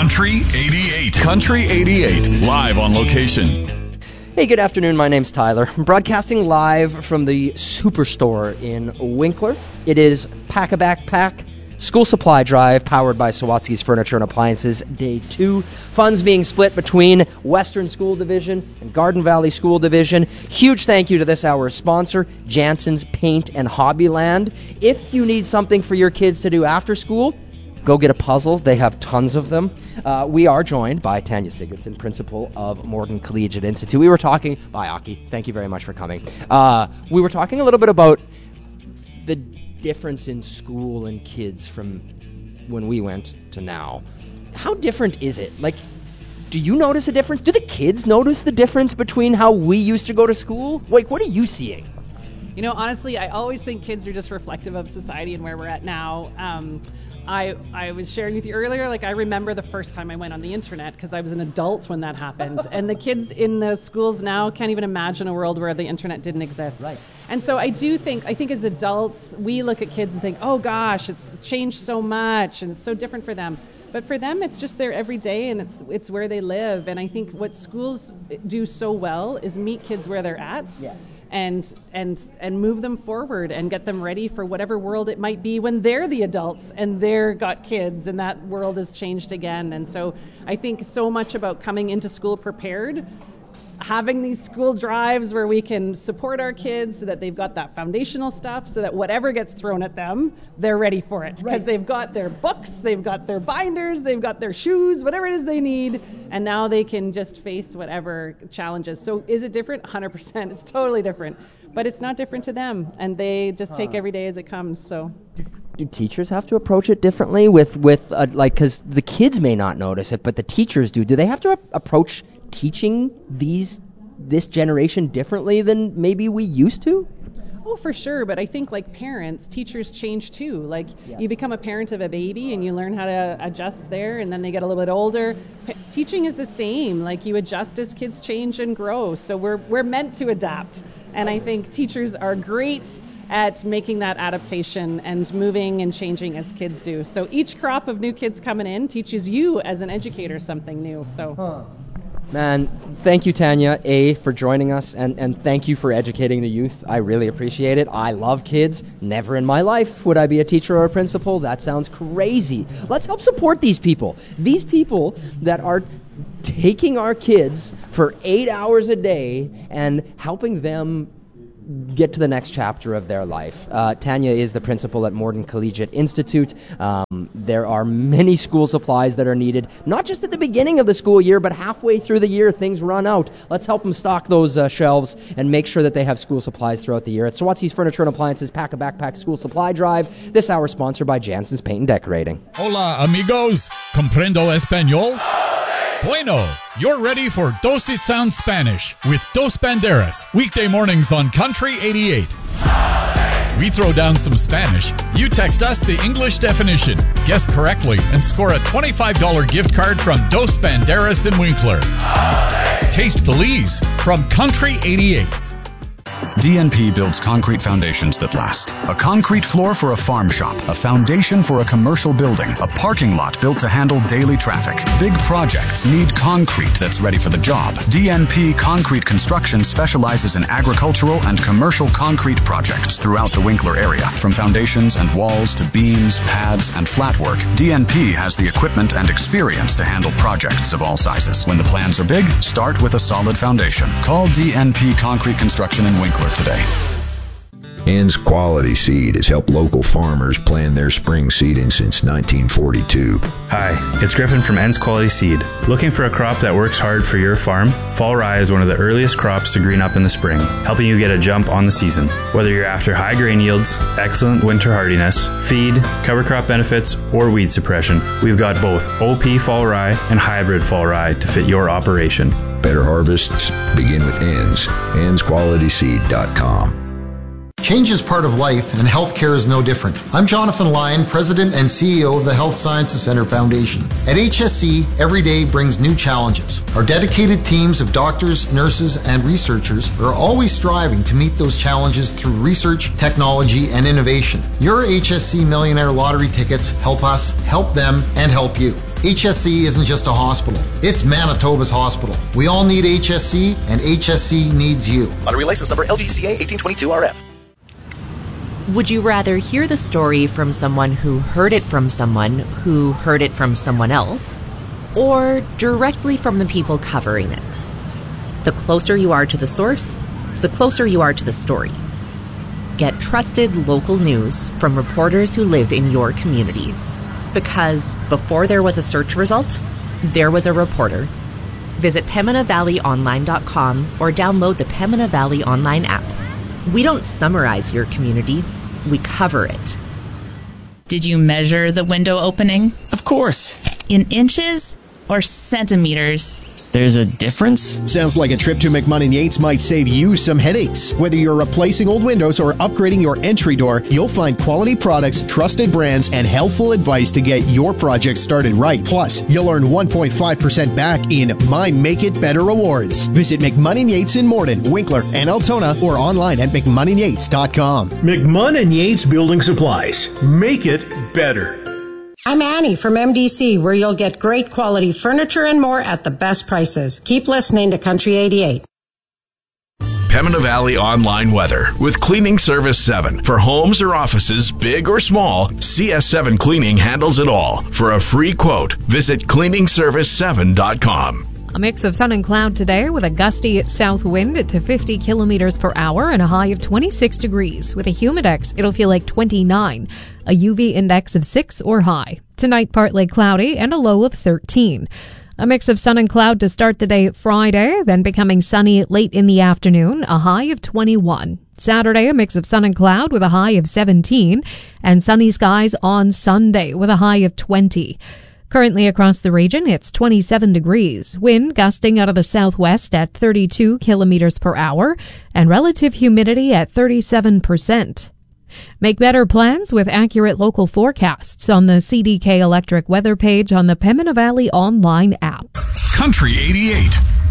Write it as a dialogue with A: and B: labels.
A: Country 88. Country 88, live on location.
B: Hey, good afternoon. My name's Tyler. I'm broadcasting live from the Superstore in Winkler. It is Pack a Backpack School Supply Drive, powered by Sawatsky's Furniture and Appliances, Day 2. Funds being split between Western School Division and Garden Valley School Division. Huge thank you to this hour's sponsor, Jansen's Paint and Hobbyland. If you need something for your kids to do after school, go get a puzzle. They have tons of them. We are joined by Tanya Sigurdsson, principal of Morton Collegiate Institute. We were talking... Bye, Aki. Thank you very much for coming. We were talking a little bit about the difference in school and kids from when we went to now. How different is it? Like, do you notice a difference? Do the kids notice the difference between how we used to go to school? Like, what are you seeing?
C: You know, honestly, I always think kids are just reflective of society and where we're at now. I was sharing with you earlier, like I remember the first time I went on the internet because I was an adult when that happened. And the kids in the schools now can't even imagine a world where the internet didn't exist. Right. And so I think as adults, we look at kids and think, oh gosh, it's changed so much and it's so different for them. But for them, it's just their everyday and it's where they live. And I think what schools do so well is meet kids where they're at. Yes. And move them forward and get them ready for whatever world it might be when they're the adults and they're got kids and that world has changed again. And so I think so much about coming into school prepared, having these school drives where we can support our kids so that they've got that foundational stuff so that whatever gets thrown at them, they're ready for it. Because they've got their books, they've got their binders, they've got their shoes, whatever it is they need, and now they can just face whatever challenges. So is it different? 100%. It's totally different. But it's not different to them, and they just take every day as it comes. So.
B: Do teachers have to approach it differently because the kids may not notice it, but the teachers do? Do they have to approach teaching this generation differently than maybe we used to?
C: Oh, for sure. But I think like parents, teachers change too. Like You become a parent of a baby and you learn how to adjust there, and then they get a little bit older. Teaching is the same. Like you adjust as kids change and grow. So we're meant to adapt. And I think teachers are great at making that adaptation and moving and changing as kids do. So each crop of new kids coming in teaches you as an educator something new. So.
B: Man, thank you, Tanya, for joining us, and thank you for educating the youth. I really appreciate it. I love kids. Never in my life would I be a teacher or a principal. That sounds crazy. Let's help support these people. These people that are taking our kids for 8 hours a day and helping them get to the next chapter of their life. Tanya is the principal at Morton Collegiate Institute. There are many school supplies that are needed, not just at the beginning of the school year, but halfway through the year, things run out. Let's help them stock those shelves and make sure that they have school supplies throughout the year. At Sawatsky's Furniture and Appliances, Pack a Backpack School Supply Drive. This hour sponsored by Jansen's Paint and Decorating.
A: Hola, amigos. Comprendo español? Bueno, you're ready for Dos It Sounds Spanish with Dos Banderas, weekday mornings on Country 88. We throw down some Spanish, you text us the English definition, guess correctly, and score a $25 gift card from Dos Banderas in Winkler. Taste Belize from Country 88.
D: DNP builds concrete foundations that last. A concrete floor for a farm shop, a foundation for a commercial building, a parking lot built to handle daily traffic. Big projects need concrete that's ready for the job. DNP Concrete Construction specializes in agricultural and commercial concrete projects throughout the Winkler area. From foundations and walls to beams, pads, and flat work, DNP has the equipment and experience to handle projects of all sizes. When the plans are big, start with a solid foundation. Call DNP Concrete Construction in Winkler today.
E: Ann's Quality Seed has helped local farmers plan their spring seeding since 1942.
F: Hi, it's Griffin from Ann's Quality Seed. Looking for a crop that works hard for your farm? Fall rye is one of the earliest crops to green up in the spring, helping you get a jump on the season. Whether you're after high grain yields, excellent winter hardiness, feed, cover crop benefits, or weed suppression, we've got both OP fall rye and hybrid fall rye to fit your operation.
E: Better harvests begin with Ann's. Ann'sQualitySeed.com.
G: Change is part of life, and healthcare is no different. I'm Jonathan Lyon, President and CEO of the Health Sciences Center Foundation. At HSC, every day brings new challenges. Our dedicated teams of doctors, nurses, and researchers are always striving to meet those challenges through research, technology, and innovation. Your HSC Millionaire Lottery tickets help us, help them, and help you. HSC isn't just a hospital. It's Manitoba's hospital. We all need HSC, and HSC needs you.
H: Lottery license number LGCA 1822RF.
I: Would you rather hear the story from someone who heard it from someone who heard it from someone else, or directly from the people covering it? The closer you are to the source, the closer you are to the story. Get trusted local news from reporters who live in your community. Because before there was a search result, there was a reporter. Visit PembinaValleyOnline.com or download the Pembina Valley Online app. We don't summarize your community, we cover it.
J: Did you measure the window opening?
K: Of course.
J: In inches or centimeters?
K: There's a difference?
L: Sounds like a trip to McMunn & Yates might save you some headaches. Whether you're replacing old windows or upgrading your entry door, you'll find quality products, trusted brands, and helpful advice to get your project started right. Plus, you'll earn 1.5% back in My Make It Better Rewards. Visit McMunn & Yates in Morden, Winkler, and Altona, or online at McMunnandYates.com.
M: McMunn & Yates Building Supplies. Make it better.
N: I'm Annie from MDC, where you'll get great quality furniture and more at the best prices. Keep listening to Country 88.
O: Pembina Valley Online Weather with Cleaning Service 7. For homes or offices, big or small, CS7 Cleaning handles it all. For a free quote, visit cleaningservice7.com.
P: A mix of sun and cloud today with a gusty south wind to 50 kilometers per hour and a high of 26 degrees. With a humidex, it'll feel like 29. A UV index of 6 or high. Tonight, partly cloudy and a low of 13. A mix of sun and cloud to start the day Friday, then becoming sunny late in the afternoon, a high of 21. Saturday, a mix of sun and cloud with a high of 17. And sunny skies on Sunday with a high of 20. Currently across the region, it's 27 degrees. Wind gusting out of the southwest at 32 kilometers per hour and relative humidity at 37%. Make better plans with accurate local forecasts on the CDK Electric weather page on the Pembina Valley Online app.
O: Country 88.